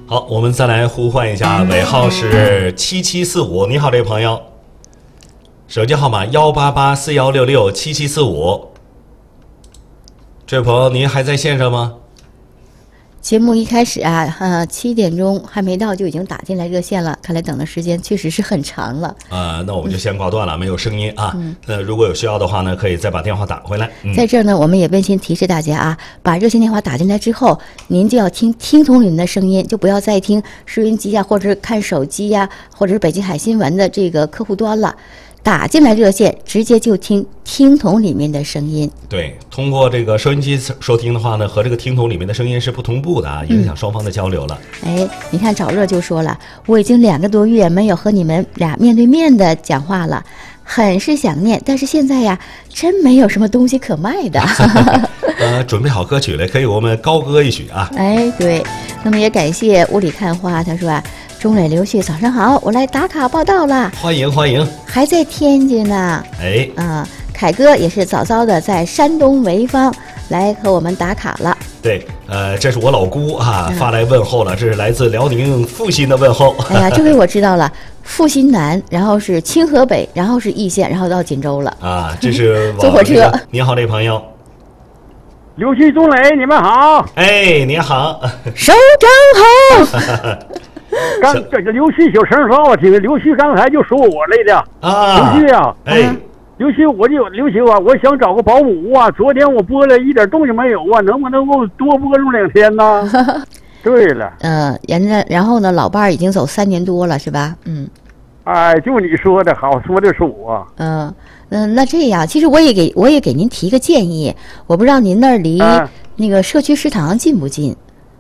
好，我们再来呼唤一下，尾号是7745。你好，这位朋友，手机号码18841667745。这位朋友，您还在线上吗？ 节目一开始7点钟还没到就已经打进来热线了，看来等的时间确实是很长了。 那我们就先挂断了，没有声音啊。那如果有需要的话呢，可以再把电话打回来。 在这儿呢，我们也温馨提示大家啊，把热线电话打进来之后，您就要听筒里面的声音，就不要再听收音机呀，或者是看手机呀，或者是北京海新闻的这个客户端了。打进来热线，直接就听筒里面的声音。 对，通过这个收音机收听的话呢，和这个听筒里面的声音是不同步的啊，影响双方的交流了。 你看找乐就说了，我已经2个多月没有和你们俩面对面的讲话了，很是想念，但是现在呀，真没有什么东西可卖的。 准备好歌曲了，可以我们高歌一曲啊。 对，那么也感谢雾里看花，他说钟磊、刘旭，早上好，我来打卡报道了， 欢迎欢迎， 还在天津呢。凯哥也是早早的在山东潍坊来和我们打卡了。 对，这是我老姑啊，发来问候了，这是来自辽宁阜新的问候。 这回我知道了，阜新南，然后是清河北，然后是易县，然后到锦州了。 这是坐火车。 你好，这朋友。 刘旭、钟磊，你们好。 你好。 首长好。 这个刘旭小声说好听，刘旭刚才就说我来的刘旭啊，刘旭，刘旭啊，我想找个保姆啊。昨天我播了一点动静没有啊，能不能给我多播弄2天呢？对了， 然后呢，老伴儿已经走3年多了，是吧？ 就你说的好，说的是我。 那这样，其实我也给您提个建议，我不知道您那儿离那个社区食堂近不近？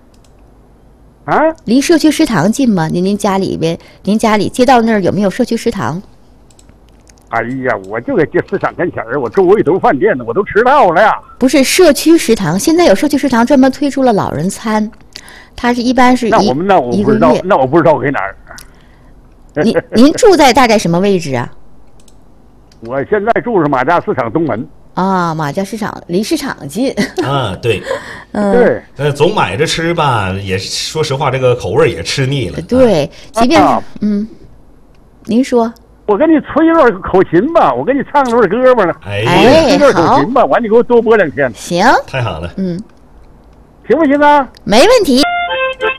离社区食堂近吗？您家里街道那儿有没有社区食堂？ 哎呀，我就在这市场跟前儿，我周围都是饭店的，我都迟到了呀。 不是社区食堂，现在有社区食堂专门推出了老人餐，它是一般是那我不知道，那我不知道给哪儿。 您住在大概什么位置啊？ 我现在住是马家市场东门。 马家市场离市场近。 对。 对。 总买着吃吧，也说实话，这个口味也吃腻了。 对，即便您说。 我给你吹段口琴吧，我给你唱段歌吧。 吹段口琴吧，完你给我多播2天。 行。 太好了。 行不行啊？ 没问题。